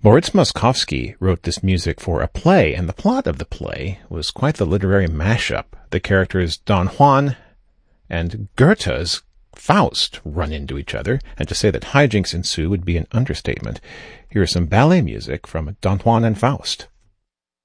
Moritz Moszkowski wrote this music for a play, and the plot of the play was quite the literary mashup. The characters Don Juan and Goethe's Faust run into each other, and to say that hijinks ensue would be an understatement. Here is some ballet music from Don Juan and Faust.